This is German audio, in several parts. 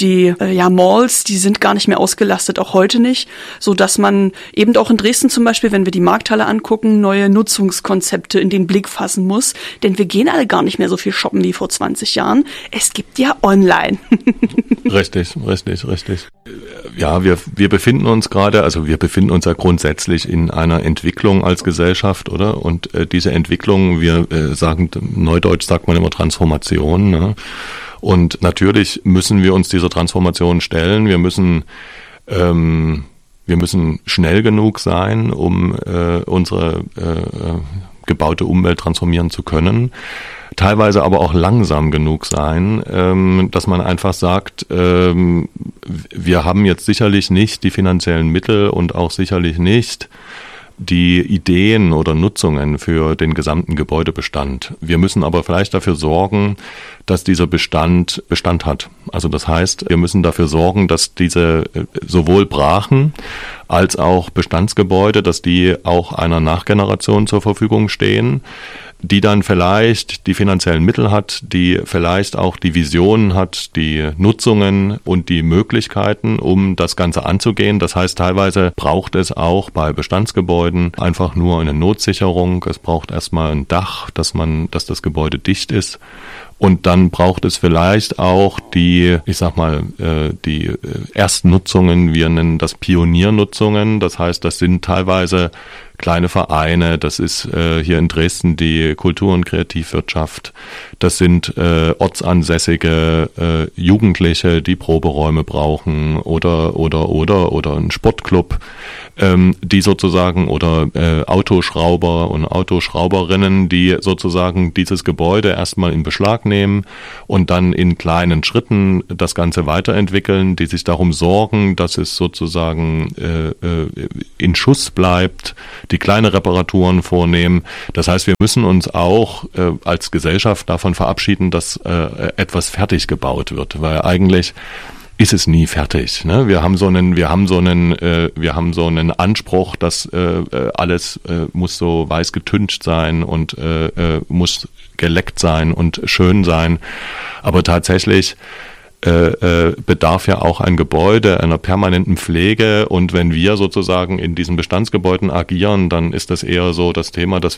die Malls, die sind gar nicht mehr ausgelastet, auch heute nicht, so dass man eben auch in Dresden zum Beispiel, wenn wir die Markthalle angucken, neue Nutzungskonzepte in den Blick fassen muss, denn wir gehen alle gar nicht mehr so viel shoppen wie vor 20 Jahren. Es gibt ja online. Richtig. Ja, wir befinden uns ja grundsätzlich in einer Entwicklung als Gesellschaft, oder? Und diese Entwicklung, neudeutsch sagt man immer Transformation, ne? Und natürlich müssen wir uns dieser Transformation stellen. Wir müssen schnell genug sein, um unsere gebaute Umwelt transformieren zu können. Teilweise aber auch langsam genug sein, dass man einfach sagt, wir haben jetzt sicherlich nicht die finanziellen Mittel und auch sicherlich nicht die Ideen oder Nutzungen für den gesamten Gebäudebestand. Wir müssen aber vielleicht dafür sorgen, dass dieser Bestand hat. Also das heißt, wir müssen dafür sorgen, dass diese sowohl Brachen als auch Bestandsgebäude, dass die auch einer Nachgeneration zur Verfügung stehen, die dann vielleicht die finanziellen Mittel hat, die vielleicht auch die Visionen hat, die Nutzungen und die Möglichkeiten, um das Ganze anzugehen. Das heißt, teilweise braucht es auch bei Bestandsgebäuden einfach nur eine Notsicherung. Es braucht erstmal ein Dach, dass das Gebäude dicht ist. Und dann braucht es vielleicht auch die Erstnutzungen, wir nennen das Pioniernutzungen. Das heißt, das sind teilweise kleine Vereine, das ist hier in Dresden die Kultur- und Kreativwirtschaft, das sind ortsansässige Jugendliche, die Proberäume brauchen oder ein Sportclub, die sozusagen oder Autoschrauber und Autoschrauberinnen, die sozusagen dieses Gebäude erstmal in Beschlag nehmen und dann in kleinen Schritten das Ganze weiterentwickeln, die sich darum sorgen, dass es sozusagen in Schuss bleibt, die kleine Reparaturen vornehmen. Das heißt, wir müssen uns auch als Gesellschaft davon verabschieden, dass etwas fertig gebaut wird, weil eigentlich ist es nie fertig, ne? Wir haben so einen Anspruch, dass alles muss so weiß getüncht sein und muss geleckt sein und schön sein. Aber tatsächlich bedarf ja auch ein Gebäude einer permanenten Pflege, und wenn wir sozusagen in diesen Bestandsgebäuden agieren, dann ist das eher so das Thema, dass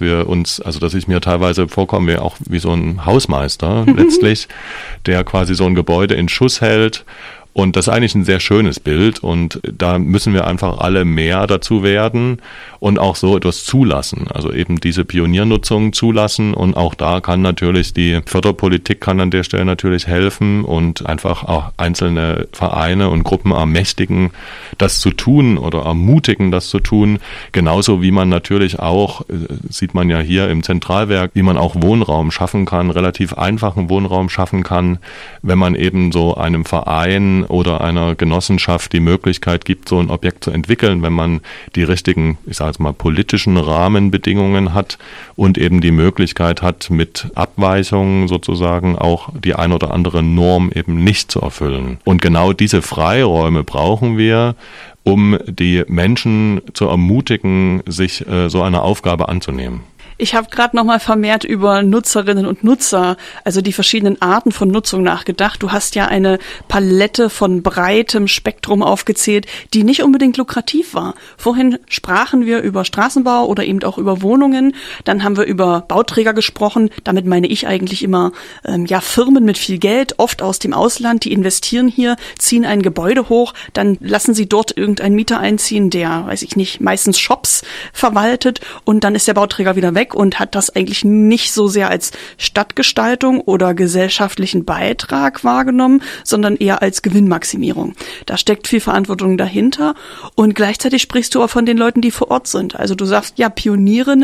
ich mir teilweise vorkomme auch wie so ein Hausmeister letztlich, der quasi so ein Gebäude in Schuss hält. Und das ist eigentlich ein sehr schönes Bild, und da müssen wir einfach alle mehr dazu werden und auch so etwas zulassen, also eben diese Pioniernutzung zulassen, und auch da kann natürlich die Förderpolitik an der Stelle natürlich helfen und einfach auch einzelne Vereine und Gruppen ermächtigen, das zu tun oder ermutigen, das zu tun, genauso wie man natürlich auch, sieht man ja hier im Zentralwerk, wie man auch Wohnraum schaffen kann, relativ einfachen Wohnraum schaffen kann, wenn man eben so einem Verein oder einer Genossenschaft die Möglichkeit gibt, so ein Objekt zu entwickeln, wenn man die richtigen, ich sage jetzt mal, politischen Rahmenbedingungen hat und eben die Möglichkeit hat, mit Abweichungen sozusagen auch die ein oder andere Norm eben nicht zu erfüllen. Und genau diese Freiräume brauchen wir, um die Menschen zu ermutigen, sich so einer Aufgabe anzunehmen. Ich habe gerade nochmal vermehrt über Nutzerinnen und Nutzer, also die verschiedenen Arten von Nutzung nachgedacht. Du hast ja eine Palette von breitem Spektrum aufgezählt, die nicht unbedingt lukrativ war. Vorhin sprachen wir über Straßenbau oder eben auch über Wohnungen. Dann haben wir über Bauträger gesprochen. Damit meine ich eigentlich immer Firmen mit viel Geld, oft aus dem Ausland, die investieren hier, ziehen ein Gebäude hoch, dann lassen sie dort irgendeinen Mieter einziehen, der, weiß ich nicht, meistens Shops verwaltet, und dann ist der Bauträger wieder weg und hat das eigentlich nicht so sehr als Stadtgestaltung oder gesellschaftlichen Beitrag wahrgenommen, sondern eher als Gewinnmaximierung. Da steckt viel Verantwortung dahinter, und gleichzeitig sprichst du auch von den Leuten, die vor Ort sind. Also du sagst ja Pioniere,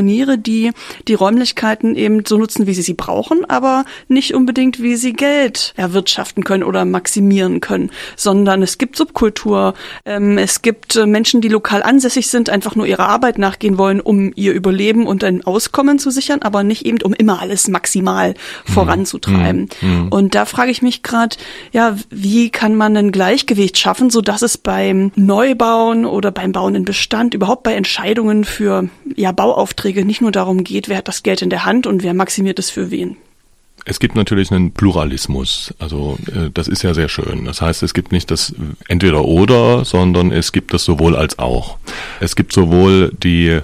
die die Räumlichkeiten eben so nutzen, wie sie sie brauchen, aber nicht unbedingt, wie sie Geld erwirtschaften können oder maximieren können, sondern es gibt Subkultur, es gibt Menschen, die lokal ansässig sind, einfach nur ihrer Arbeit nachgehen wollen, um ihr Überleben und ein Auskommen zu sichern, aber nicht eben, um immer alles maximal voranzutreiben. Und da frage ich mich gerade, wie kann man ein Gleichgewicht schaffen, sodass es beim Neubauen oder beim Bauen in Bestand, überhaupt bei Entscheidungen für Bauaufträge nicht nur darum geht, wer hat das Geld in der Hand und wer maximiert es für wen? Es gibt natürlich einen Pluralismus, also das ist ja sehr schön. Das heißt, es gibt nicht das Entweder-Oder, sondern es gibt das sowohl als auch. Es gibt sowohl die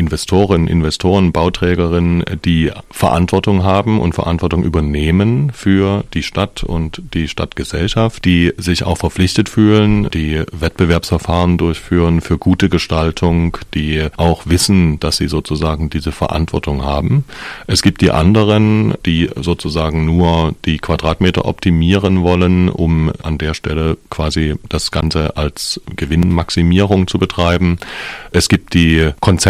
Investoren, Bauträgerinnen, die Verantwortung haben und Verantwortung übernehmen für die Stadt und die Stadtgesellschaft, die sich auch verpflichtet fühlen, die Wettbewerbsverfahren durchführen für gute Gestaltung, die auch wissen, dass sie sozusagen diese Verantwortung haben. Es gibt die anderen, die sozusagen nur die Quadratmeter optimieren wollen, um an der Stelle quasi das Ganze als Gewinnmaximierung zu betreiben. Es gibt die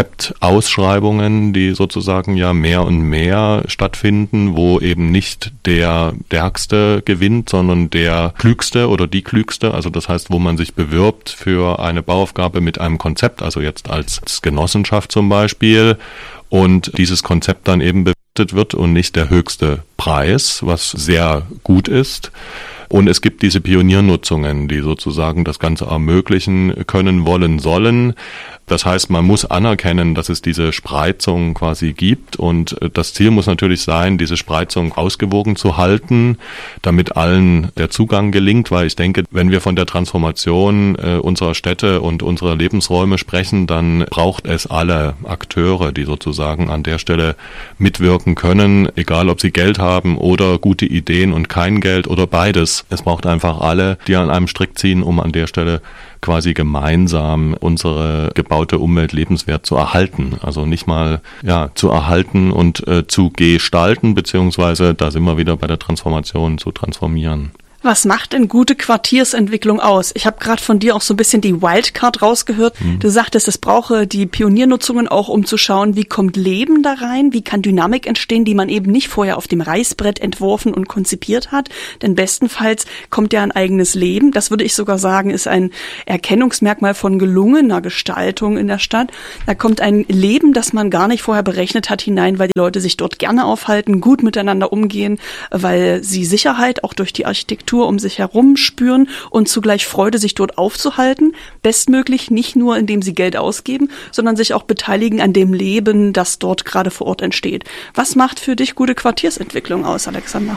Konzeptausschreibungen, die sozusagen ja mehr und mehr stattfinden, wo eben nicht der Stärkste gewinnt, sondern der Klügste oder die Klügste. Also das heißt, wo man sich bewirbt für eine Bauaufgabe mit einem Konzept, also jetzt als Genossenschaft zum Beispiel, und dieses Konzept dann eben bewertet wird und nicht der höchste Preis, was sehr gut ist. Und es gibt diese Pioniernutzungen, die sozusagen das Ganze ermöglichen können, wollen, sollen. Das heißt, man muss anerkennen, dass es diese Spreizung quasi gibt, und das Ziel muss natürlich sein, diese Spreizung ausgewogen zu halten, damit allen der Zugang gelingt, weil ich denke, wenn wir von der Transformation unserer Städte und unserer Lebensräume sprechen, dann braucht es alle Akteure, die sozusagen an der Stelle mitwirken können, egal ob sie Geld haben oder gute Ideen und kein Geld oder beides. Es braucht einfach alle, die an einem Strick ziehen, um an der Stelle quasi gemeinsam unsere gebaute Umwelt lebenswert zu erhalten. Also nicht mal zu erhalten und zu gestalten, beziehungsweise, da sind wir wieder bei der Transformation, zu transformieren. Was macht denn gute Quartiersentwicklung aus? Ich habe gerade von dir auch so ein bisschen die Wildcard rausgehört. Du sagtest, es brauche die Pioniernutzungen auch, um zu schauen, wie kommt Leben da rein, wie kann Dynamik entstehen, die man eben nicht vorher auf dem Reißbrett entworfen und konzipiert hat. Denn bestenfalls kommt ja ein eigenes Leben. Das würde ich sogar sagen, ist ein Erkennungsmerkmal von gelungener Gestaltung in der Stadt. Da kommt ein Leben, das man gar nicht vorher berechnet hat, hinein, weil die Leute sich dort gerne aufhalten, gut miteinander umgehen, weil sie Sicherheit auch durch die Architektur um sich herum spüren und zugleich Freude, sich dort aufzuhalten. Bestmöglich nicht nur, indem sie Geld ausgeben, sondern sich auch beteiligen an dem Leben, das dort gerade vor Ort entsteht. Was macht für dich gute Quartiersentwicklung aus, Alexander?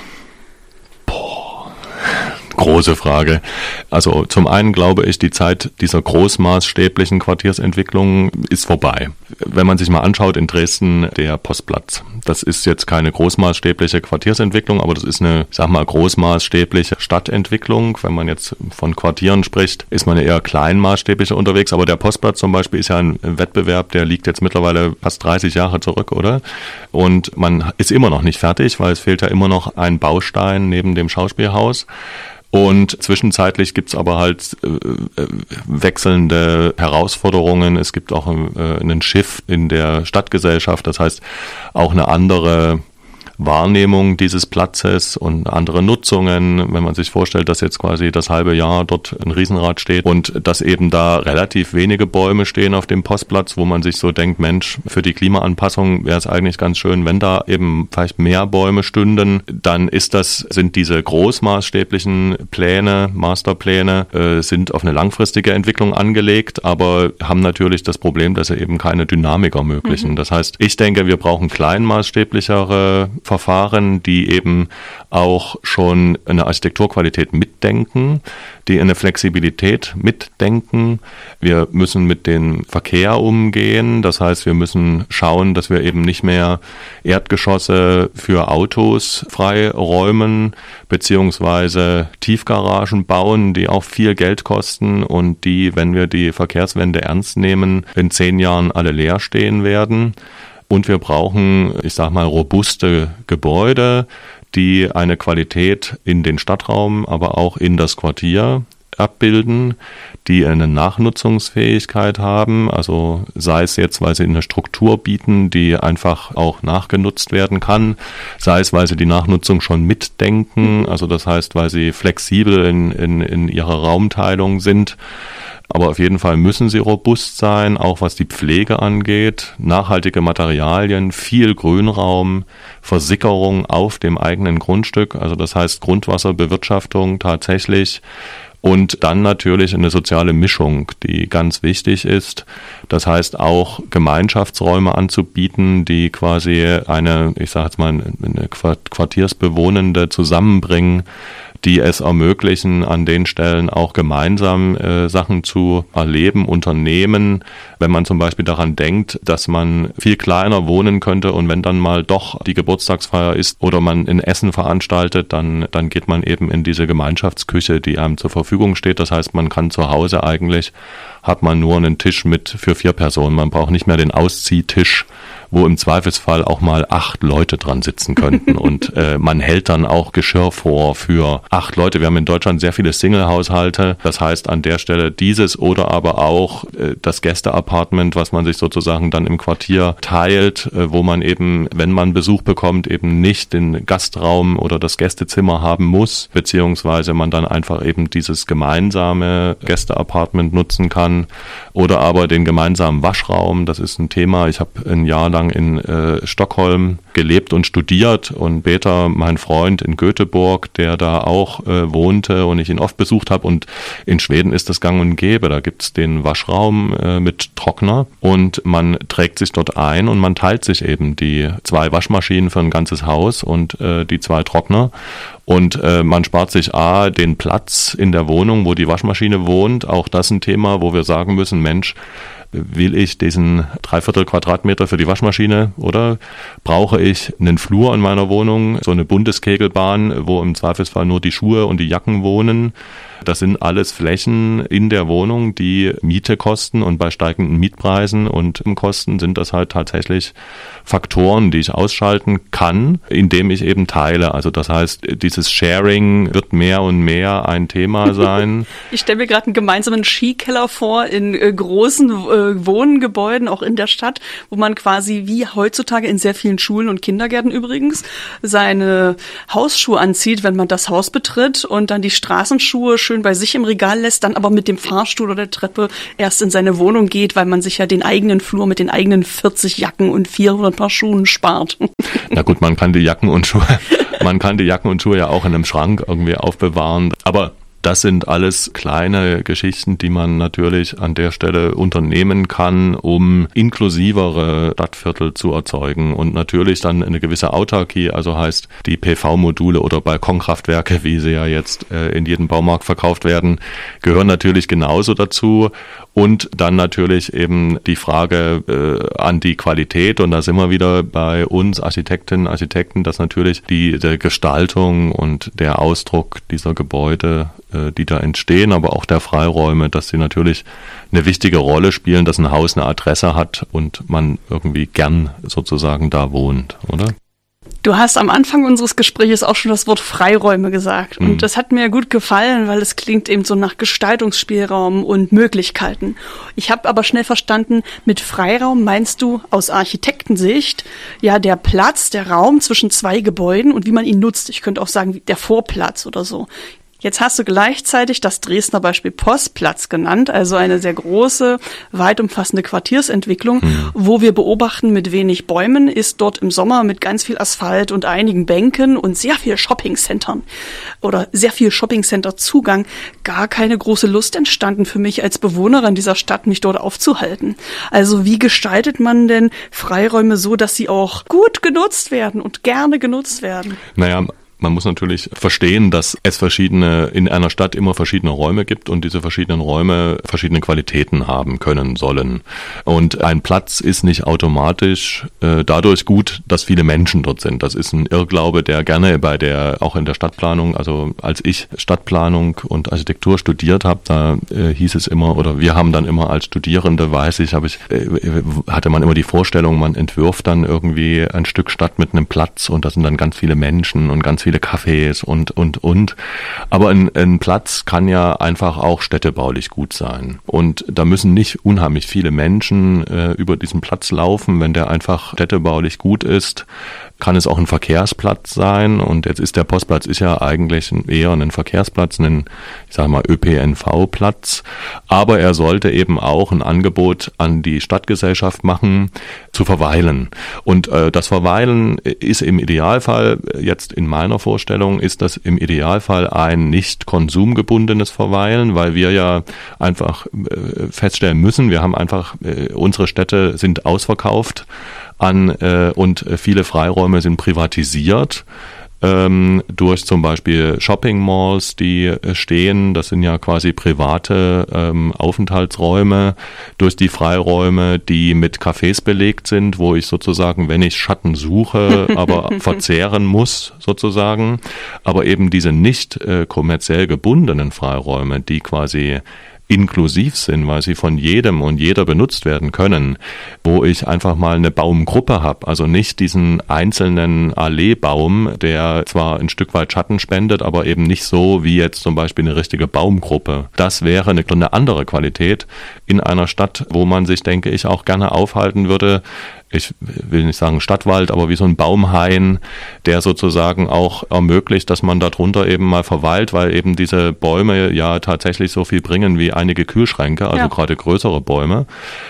Große Frage. Also zum einen glaube ich, die Zeit dieser großmaßstäblichen Quartiersentwicklung ist vorbei. Wenn man sich mal anschaut, in Dresden der Postplatz. Das ist jetzt keine großmaßstäbliche Quartiersentwicklung, aber das ist eine, ich sag mal, großmaßstäbliche Stadtentwicklung. Wenn man jetzt von Quartieren spricht, ist man eher kleinmaßstäblicher unterwegs. Aber der Postplatz zum Beispiel ist ja ein Wettbewerb, der liegt jetzt mittlerweile fast 30 Jahre zurück, oder? Und man ist immer noch nicht fertig, weil es fehlt ja immer noch ein Baustein neben dem Schauspielhaus. Und zwischenzeitlich gibt's aber halt wechselnde Herausforderungen. Es gibt auch einen Shift in der Stadtgesellschaft, das heißt auch eine andere Wahrnehmung dieses Platzes und andere Nutzungen, wenn man sich vorstellt, dass jetzt quasi das halbe Jahr dort ein Riesenrad steht und dass eben da relativ wenige Bäume stehen auf dem Postplatz, wo man sich so denkt, Mensch, für die Klimaanpassung wäre es eigentlich ganz schön, wenn da eben vielleicht mehr Bäume stünden, dann sind diese großmaßstäblichen Pläne, Masterpläne, sind auf eine langfristige Entwicklung angelegt, aber haben natürlich das Problem, dass sie eben keine Dynamik ermöglichen. Das heißt, ich denke, wir brauchen kleinmaßstäblichere Verfahren, die eben auch schon eine Architekturqualität mitdenken, die eine Flexibilität mitdenken. Wir müssen mit dem Verkehr umgehen. Das heißt, wir müssen schauen, dass wir eben nicht mehr Erdgeschosse für Autos freiräumen, beziehungsweise Tiefgaragen bauen, die auch viel Geld kosten und die, wenn wir die Verkehrswende ernst nehmen, in 10 Jahren alle leer stehen werden. Und wir brauchen, ich sag mal, robuste Gebäude, die eine Qualität in den Stadtraum, aber auch in das Quartier abbilden, die eine Nachnutzungsfähigkeit haben, also sei es jetzt, weil sie eine Struktur bieten, die einfach auch nachgenutzt werden kann, sei es, weil sie die Nachnutzung schon mitdenken, also das heißt, weil sie flexibel in ihrer Raumteilung sind. Aber auf jeden Fall müssen sie robust sein, auch was die Pflege angeht, nachhaltige Materialien, viel Grünraum, Versickerung auf dem eigenen Grundstück, also das heißt Grundwasserbewirtschaftung tatsächlich Und dann natürlich eine soziale Mischung, die ganz wichtig ist. Das heißt auch Gemeinschaftsräume anzubieten, die quasi eine Quartiersbewohnende zusammenbringen, die es ermöglichen, an den Stellen auch gemeinsam Sachen zu erleben, unternehmen. Wenn man zum Beispiel daran denkt, dass man viel kleiner wohnen könnte und wenn dann mal doch die Geburtstagsfeier ist oder man ein Essen veranstaltet, dann geht man eben in diese Gemeinschaftsküche, die einem zur Verfügung steht. Das heißt, man kann zu Hause eigentlich, hat man nur einen Tisch für 4 Personen. Man braucht nicht mehr den Ausziehtisch, wo im Zweifelsfall auch mal 8 Leute dran sitzen könnten. Und man hält dann auch Geschirr vor für 8 Leute. Wir haben in Deutschland sehr viele Single-Haushalte. Das heißt an der Stelle dieses oder aber auch das Gästeapartment, was man sich sozusagen dann im Quartier teilt, wo man eben, wenn man Besuch bekommt, eben nicht den Gastraum oder das Gästezimmer haben muss, beziehungsweise man dann einfach eben dieses gemeinsame Gästeapartment nutzen kann oder aber den gemeinsamen Waschraum. Das ist ein Thema. Ich habe ein Jahr lang in Stockholm gelebt und studiert und später mein Freund in Göteborg, der da auch wohnte und ich ihn oft besucht habe, und in Schweden ist das gang und gäbe. Da gibt's den Waschraum mit Trockner und man trägt sich dort ein und man teilt sich eben die 2 Waschmaschinen für ein ganzes Haus und die 2 Trockner. Und man spart sich den Platz in der Wohnung, wo die Waschmaschine wohnt. Auch das ein Thema, wo wir sagen müssen, Mensch, will ich diesen 3/4 Quadratmeter für die Waschmaschine oder brauche ich einen Flur in meiner Wohnung, so eine Bundeskegelbahn, wo im Zweifelsfall nur die Schuhe und die Jacken wohnen? Das sind alles Flächen in der Wohnung, die Miete kosten, und bei steigenden Mietpreisen und Kosten sind das halt tatsächlich Faktoren, die ich ausschalten kann, indem ich eben teile. Also das heißt, dieses Sharing wird mehr und mehr ein Thema sein. Ich stelle mir gerade einen gemeinsamen Skikeller vor in großen Wohngebäuden, auch in der Stadt, wo man quasi wie heutzutage in sehr vielen Schulen und Kindergärten übrigens seine Hausschuhe anzieht, wenn man das Haus betritt, und dann die Straßenschuhe schön bei sich im Regal lässt, dann aber mit dem Fahrstuhl oder der Treppe erst in seine Wohnung geht, weil man sich ja den eigenen Flur mit den eigenen 40 Jacken und 400 Paar Schuhen spart. Na gut, man kann die Jacken und Schuhe ja auch in einem Schrank irgendwie aufbewahren, aber das sind alles kleine Geschichten, die man natürlich an der Stelle unternehmen kann, um inklusivere Stadtviertel zu erzeugen und natürlich dann eine gewisse Autarkie, also heißt die PV-Module oder Balkonkraftwerke, wie sie ja jetzt in jedem Baumarkt verkauft werden, gehören natürlich genauso dazu. Und dann natürlich eben die Frage an die Qualität, und da sind wir wieder bei uns Architektinnen, Architekten, dass natürlich die Gestaltung und der Ausdruck dieser Gebäude, die da entstehen, aber auch der Freiräume, dass sie natürlich eine wichtige Rolle spielen, dass ein Haus eine Adresse hat und man irgendwie gern sozusagen da wohnt, oder? Du hast am Anfang unseres Gesprächs auch schon das Wort Freiräume gesagt. Und das hat mir gut gefallen, weil es klingt eben so nach Gestaltungsspielraum und Möglichkeiten. Ich habe aber schnell verstanden, mit Freiraum meinst du aus Architektensicht ja der Platz, der Raum zwischen 2 Gebäuden und wie man ihn nutzt. Ich könnte auch sagen, der Vorplatz oder so. Jetzt hast du gleichzeitig das Dresdner Beispiel Postplatz genannt, also eine sehr große, weit umfassende Quartiersentwicklung, wo wir beobachten, mit wenig Bäumen ist dort im Sommer mit ganz viel Asphalt und einigen Bänken und sehr viel Shoppingcentern oder sehr viel Shoppingcenter-Zugang gar keine große Lust entstanden für mich als Bewohnerin dieser Stadt, mich dort aufzuhalten. Also wie gestaltet man denn Freiräume so, dass sie auch gut genutzt werden und gerne genutzt werden? Naja, man muss natürlich verstehen, dass es in einer Stadt immer verschiedene Räume gibt und diese verschiedenen Räume verschiedene Qualitäten haben können sollen. Und ein Platz ist nicht automatisch dadurch gut, dass viele Menschen dort sind. Das ist ein Irrglaube, der gerne auch in der Stadtplanung, also als ich Stadtplanung und Architektur studiert habe, da hieß es immer, oder wir haben dann immer als Studierende, hatte man immer die Vorstellung, man entwirft dann irgendwie ein Stück Stadt mit einem Platz und da sind dann ganz viele Menschen und ganz viele Cafés und. Aber ein Platz kann ja einfach auch städtebaulich gut sein. Und da müssen nicht unheimlich viele Menschen über diesen Platz laufen, wenn der einfach städtebaulich gut ist. kann es auch ein Verkehrsplatz sein. Und jetzt ist der Postplatz ja eigentlich eher ein Verkehrsplatz, ich sage mal ÖPNV-Platz. Aber er sollte eben auch ein Angebot an die Stadtgesellschaft machen, zu verweilen. Und das Verweilen ist im Idealfall, jetzt in meiner Vorstellung, ist das im Idealfall ein nicht konsumgebundenes Verweilen, weil wir ja einfach feststellen müssen, wir haben einfach, unsere Städte sind ausverkauft und viele Freiräume sind privatisiert durch zum Beispiel Shopping Malls, die stehen. Das sind ja quasi private Aufenthaltsräume, durch die Freiräume, die mit Cafés belegt sind, wo ich sozusagen, wenn ich Schatten suche, aber verzehren muss sozusagen. Aber eben diese nicht kommerziell gebundenen Freiräume, die quasi inklusiv sind, weil sie von jedem und jeder benutzt werden können, wo ich einfach mal eine Baumgruppe habe, also nicht diesen einzelnen Alleebaum, der zwar ein Stück weit Schatten spendet, aber eben nicht so wie jetzt zum Beispiel eine richtige Baumgruppe. Das wäre eine andere Qualität in einer Stadt, wo man sich, denke ich, auch gerne aufhalten würde. Ich will nicht sagen Stadtwald, aber wie so ein Baumhain, der sozusagen auch ermöglicht, dass man darunter eben mal verweilt, weil eben diese Bäume ja tatsächlich so viel bringen wie einige Kühlschränke, also gerade größere Bäume.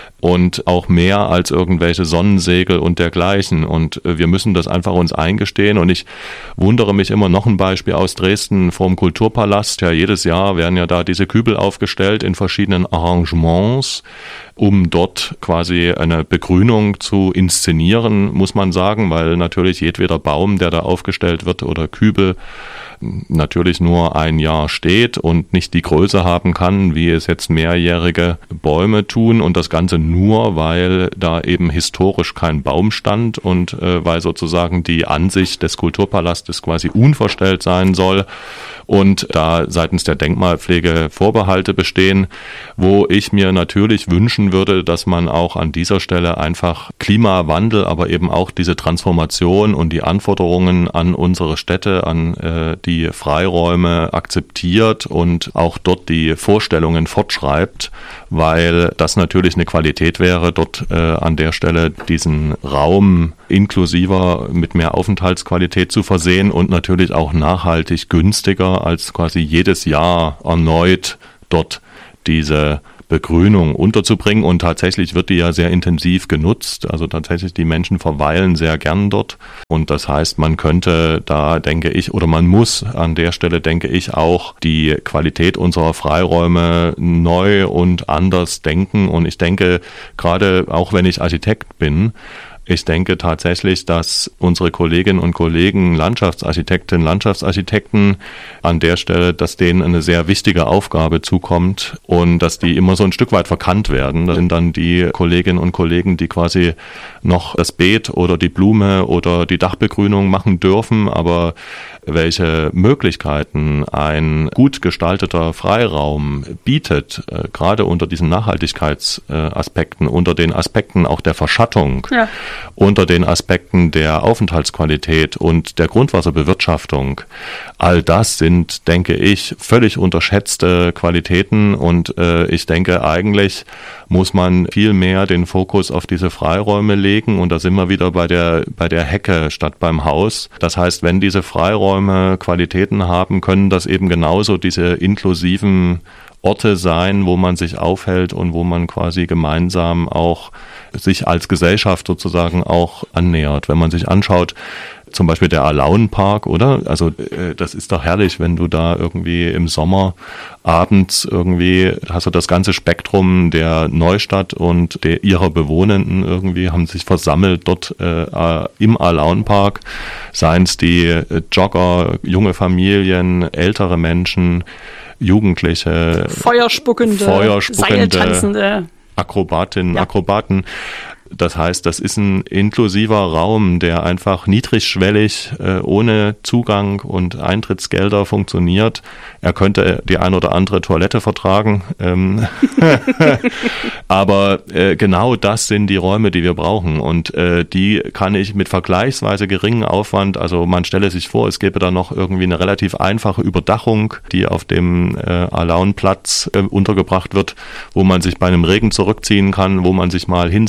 Und auch mehr als irgendwelche Sonnensegel und dergleichen. Und wir müssen das einfach uns eingestehen. Und ich wundere mich immer, noch ein Beispiel aus Dresden vorm Kulturpalast. Ja, jedes Jahr werden ja da diese Kübel aufgestellt in verschiedenen Arrangements, um dort quasi eine Begrünung zu inszenieren, muss man sagen, weil natürlich jedweder Baum, der da aufgestellt wird oder Kübel, natürlich nur ein Jahr steht und nicht die Größe haben kann, wie es jetzt mehrjährige Bäume tun, und das Ganze nur, weil da eben historisch kein Baum stand und weil sozusagen die Ansicht des Kulturpalastes quasi unverstellt sein soll und da seitens der Denkmalpflege Vorbehalte bestehen, wo ich mir natürlich wünschen würde, dass man auch an dieser Stelle einfach Klimawandel, aber eben auch diese Transformation und die Anforderungen an unsere Städte, an die Freiräume akzeptiert und auch dort die Vorstellungen fortschreibt, weil das natürlich eine Qualität wäre, dort an der Stelle diesen Raum inklusiver mit mehr Aufenthaltsqualität zu versehen und natürlich auch nachhaltig günstiger als quasi jedes Jahr erneut dort diese Begrünung unterzubringen, und tatsächlich wird die ja sehr intensiv genutzt, also tatsächlich die Menschen verweilen sehr gern dort, und das heißt, man könnte da, denke ich, oder man muss an der Stelle, denke ich, auch die Qualität unserer Freiräume neu und anders denken, und ich denke, gerade auch wenn ich Architekt bin, ich denke tatsächlich, dass unsere Kolleginnen und Kollegen, Landschaftsarchitektinnen, Landschaftsarchitekten an der Stelle, dass denen eine sehr wichtige Aufgabe zukommt und dass die immer so ein Stück weit verkannt werden. Das sind dann die Kolleginnen und Kollegen, die quasi noch das Beet oder die Blume oder die Dachbegrünung machen dürfen, aber welche Möglichkeiten ein gut gestalteter Freiraum bietet, gerade unter diesen Nachhaltigkeitsaspekten, unter den Aspekten auch der Verschattung, unter den Aspekten der Aufenthaltsqualität und der Grundwasserbewirtschaftung. All das sind, denke ich, völlig unterschätzte Qualitäten, und ich denke, eigentlich muss man viel mehr den Fokus auf diese Freiräume legen, und da sind wir wieder bei der Hecke statt beim Haus. Das heißt, wenn diese Freiräume Qualitäten haben, können das eben genauso diese inklusiven Orte sein, wo man sich aufhält und wo man quasi gemeinsam auch sich als Gesellschaft sozusagen auch annähert. Wenn man sich anschaut, zum Beispiel der Alaunpark, oder? Also das ist doch herrlich, wenn du da irgendwie im Sommer abends irgendwie hast du das ganze Spektrum der Neustadt und ihrer Bewohnenden irgendwie haben sich versammelt dort im Alaunpark. Seien es die Jogger, junge Familien, ältere Menschen, Jugendliche, Feuerspuckende, Seiltanzende, Akrobatinnen, Akrobaten. Das heißt, das ist ein inklusiver Raum, der einfach niedrigschwellig, ohne Zugang und Eintrittsgelder funktioniert. Er könnte die ein oder andere Toilette vertragen. Aber genau das sind die Räume, die wir brauchen. Und die kann ich mit vergleichsweise geringem Aufwand, also man stelle sich vor, es gäbe da noch irgendwie eine relativ einfache Überdachung, die auf dem Alaunplatz untergebracht wird, wo man sich bei einem Regen zurückziehen kann, wo man sich mal hinsetzen kann,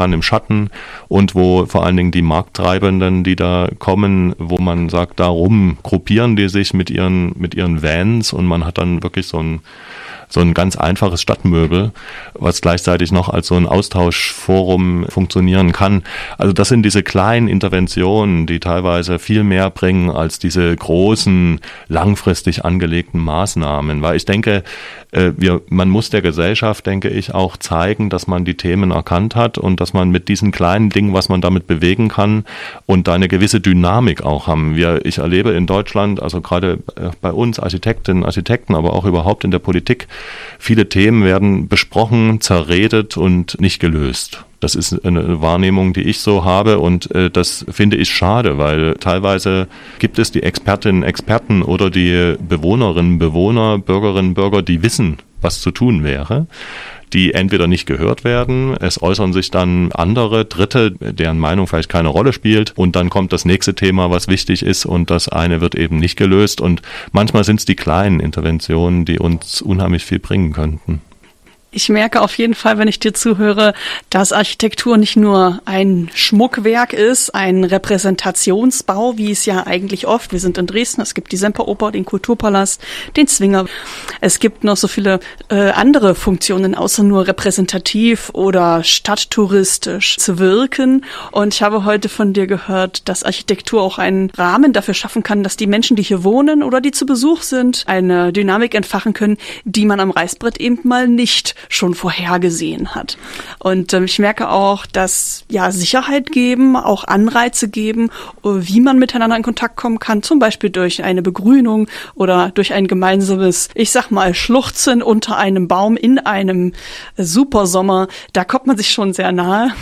kann im Schatten und wo vor allen Dingen die Markttreibenden, die da kommen, wo man sagt, darum gruppieren die sich mit ihren Vans und man hat dann wirklich so ein ganz einfaches Stadtmöbel, was gleichzeitig noch als so ein Austauschforum funktionieren kann. Also das sind diese kleinen Interventionen, die teilweise viel mehr bringen als diese großen, langfristig angelegten Maßnahmen. Weil ich denke, man muss der Gesellschaft, denke ich, auch zeigen, dass man die Themen erkannt hat und dass man mit diesen kleinen Dingen, was man damit bewegen kann und da eine gewisse Dynamik auch haben. Ich erlebe in Deutschland, also gerade bei uns Architektinnen, Architekten, aber auch überhaupt in der Politik, viele Themen werden besprochen, zerredet und nicht gelöst. Das ist eine Wahrnehmung, die ich so habe und das finde ich schade, weil teilweise gibt es die Expertinnen, Experten oder die Bewohnerinnen, Bewohner, Bürgerinnen, Bürger, die wissen, was zu tun wäre, die entweder nicht gehört werden, es äußern sich dann andere, Dritte, deren Meinung vielleicht keine Rolle spielt und dann kommt das nächste Thema, was wichtig ist und das eine wird eben nicht gelöst und manchmal sind es die kleinen Interventionen, die uns unheimlich viel bringen könnten. Ich merke auf jeden Fall, wenn ich dir zuhöre, dass Architektur nicht nur ein Schmuckwerk ist, ein Repräsentationsbau, wie es ja eigentlich oft, wir sind in Dresden, es gibt die Semperoper, den Kulturpalast, den Zwinger. Es gibt noch so viele andere Funktionen, außer nur repräsentativ oder stadttouristisch zu wirken. Und ich habe heute von dir gehört, dass Architektur auch einen Rahmen dafür schaffen kann, dass die Menschen, die hier wohnen oder die zu Besuch sind, eine Dynamik entfachen können, die man am Reißbrett eben mal nicht schon vorhergesehen hat. Und ich merke auch, dass Sicherheit geben, auch Anreize geben, wie man miteinander in Kontakt kommen kann, zum Beispiel durch eine Begrünung oder durch ein gemeinsames, ich sag mal, Schluchzen unter einem Baum in einem Supersommer. Da kommt man sich schon sehr nahe.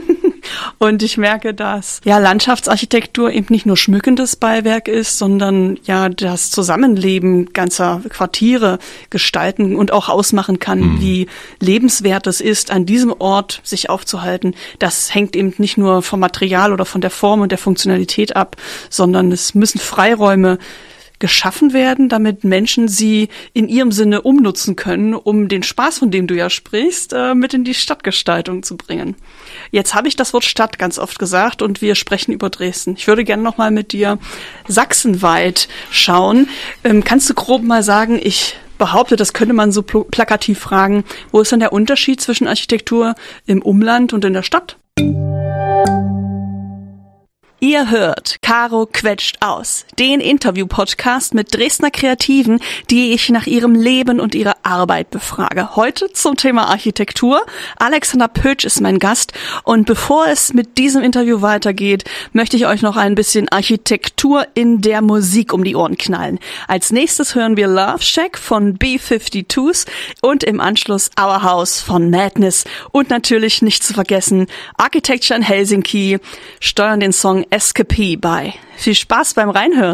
Und ich merke, dass Landschaftsarchitektur eben nicht nur schmückendes Beiwerk ist, sondern das Zusammenleben ganzer Quartiere gestalten und auch ausmachen kann, wie lebenswert es ist, an diesem Ort sich aufzuhalten. Das hängt eben nicht nur vom Material oder von der Form und der Funktionalität ab, sondern es müssen Freiräume geschaffen werden, damit Menschen sie in ihrem Sinne umnutzen können, um den Spaß, von dem du ja sprichst, mit in die Stadtgestaltung zu bringen. Jetzt habe ich das Wort Stadt ganz oft gesagt und wir sprechen über Dresden. Ich würde gerne nochmal mit dir sachsenweit schauen. Kannst du grob mal sagen, ich behaupte, das könnte man so plakativ fragen, wo ist denn der Unterschied zwischen Architektur im Umland und in der Stadt? Ihr hört Caro quetscht aus, den Interview-Podcast mit Dresdner Kreativen, die ich nach ihrem Leben und ihrer Arbeit befrage. Heute zum Thema Architektur. Alexander Pötsch ist mein Gast und bevor es mit diesem Interview weitergeht, möchte ich euch noch ein bisschen Architektur in der Musik um die Ohren knallen. Als nächstes hören wir Love Shack von B-52s und im Anschluss Our House von Madness und natürlich nicht zu vergessen Architecture in Helsinki steuern den Song Escapee bei. Viel Spaß beim Reinhören.